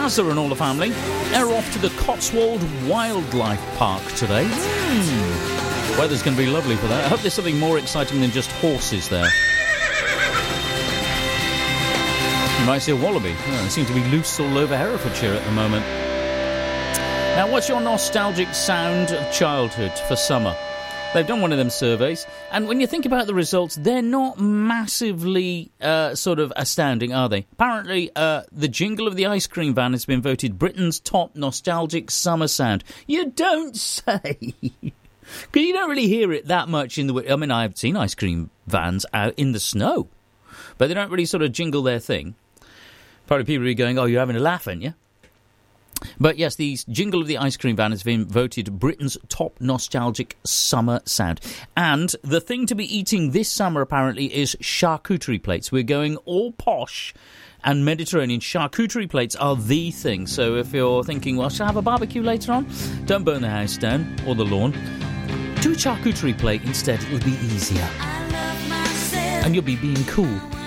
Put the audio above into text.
Mazza and all the family are off to the Cotswold Wildlife Park today. Weather's going to be lovely for that. I hope there's something more exciting than just horses there. You might see a wallaby. They seem to be loose all over Herefordshire at the moment. Now, what's your nostalgic sound of childhood for summer? They've done one of them surveys, and when you think about the results, they're not massively sort of astounding, are they? Apparently, the jingle of the ice cream van has been voted Britain's top nostalgic summer sound. You don't say! Because you don't really hear it that much in the... I mean, I've seen ice cream vans out in the snow, but they don't really sort of jingle their thing. Probably people are going, oh, you're having a laugh, aren't you? But yes, the jingle of the ice cream van has been voted Britain's top nostalgic summer sound. And the thing to be eating this summer, apparently, is charcuterie plates. We're going all posh and Mediterranean. Charcuterie plates are the thing. So if you're thinking, well, shall I have a barbecue later on? Don't burn the house down or the lawn. Do a charcuterie plate instead. It'll be easier. And you'll be being cool.